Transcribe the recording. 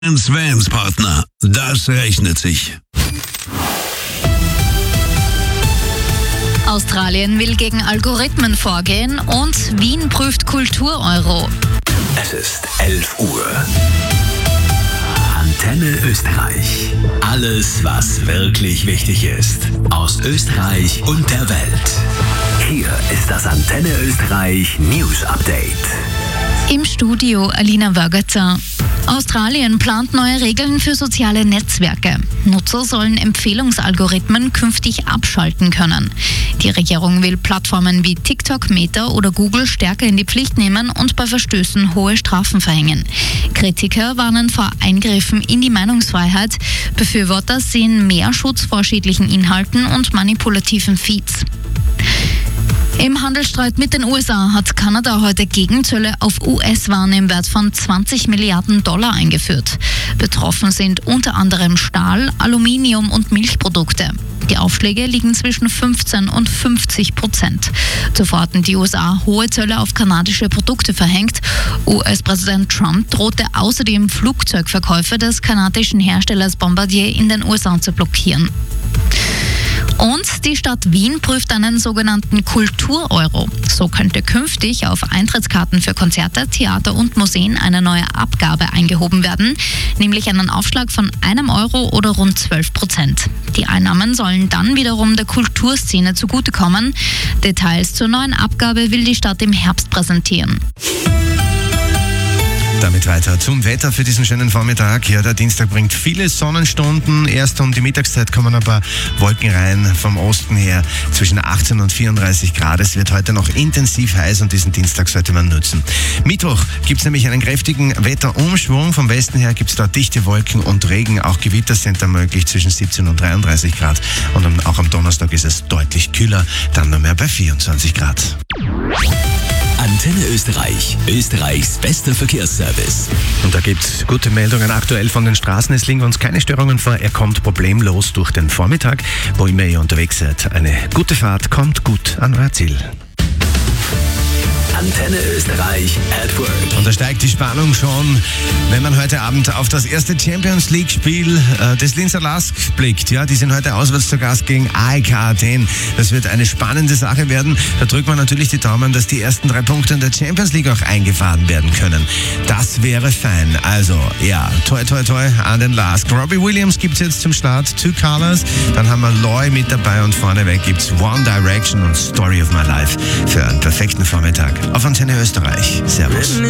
Vans Partner, das rechnet sich. Australien will gegen Algorithmen vorgehen und Wien prüft Kultur-Euro. Es ist 11 Uhr. Antenne Österreich. Alles, was wirklich wichtig ist. Aus Österreich und der Welt. Hier ist das Antenne Österreich News Update. Im Studio Alina Wögerzer. Australien plant neue Regeln für soziale Netzwerke. Nutzer sollen Empfehlungsalgorithmen künftig abschalten können. Die Regierung will Plattformen wie TikTok, Meta oder Google stärker in die Pflicht nehmen und bei Verstößen hohe Strafen verhängen. Kritiker warnen vor Eingriffen in die Meinungsfreiheit. Befürworter sehen mehr Schutz vor schädlichen Inhalten und manipulativen Feeds. Im Handelsstreit mit den USA hat Kanada heute Gegenzölle auf US-Waren im Wert von $20 Milliarden eingeführt. Betroffen sind unter anderem Stahl, Aluminium und Milchprodukte. Die Aufschläge liegen zwischen 15% und 50%. Zuvor hatten die USA hohe Zölle auf kanadische Produkte verhängt. US-Präsident Trump drohte außerdem Flugzeugverkäufe des kanadischen Herstellers Bombardier in den USA zu blockieren. Und die Stadt Wien prüft einen sogenannten Kultur-Euro. So könnte künftig auf Eintrittskarten für Konzerte, Theater und Museen eine neue Abgabe eingehoben werden, nämlich einen Aufschlag von €1 oder rund 12%. Die Einnahmen sollen dann wiederum der Kulturszene zugutekommen. Details zur neuen Abgabe will die Stadt im Herbst präsentieren. Damit weiter zum Wetter für diesen schönen Vormittag. Ja, der Dienstag bringt viele Sonnenstunden. Erst um die Mittagszeit kommen ein paar Wolken rein vom Osten her. Zwischen 18 und 34 Grad. Es wird heute noch intensiv heiß und diesen Dienstag sollte man nutzen. Mittwoch gibt es nämlich einen kräftigen Wetterumschwung. Vom Westen her gibt es dort dichte Wolken und Regen. Auch Gewitter sind da möglich zwischen 17 und 33 Grad. Und auch am Donnerstag ist es deutlich kühler. Dann nur mehr bei 24 Grad. Antenne Österreich. Österreichs bester Verkehrsservice. Und da gibt's gute Meldungen aktuell von den Straßen. Es liegen uns keine Störungen vor. Er kommt problemlos durch den Vormittag. Wo immer ihr unterwegs seid, eine gute Fahrt, kommt gut an euer Ziel. Antenne Österreich at Work. Und da steigt die Spannung schon, wenn man heute Abend auf das erste Champions League Spiel des Linzer LASK blickt. Ja, die sind heute auswärts zu Gast gegen AEK Athen. Das wird eine spannende Sache werden. Da drückt man natürlich die Daumen, dass die ersten 3 Punkte in der Champions League auch eingefahren werden können. Das wäre fein. Also, ja, toi toi toi an den LASK. Robbie Williams gibt's jetzt zum Start. Two Colors. Dann haben wir Loy mit dabei und vorneweg gibt's One Direction und Story of My Life für einen perfekten Vormittag. Auf Antenne Österreich. Servus.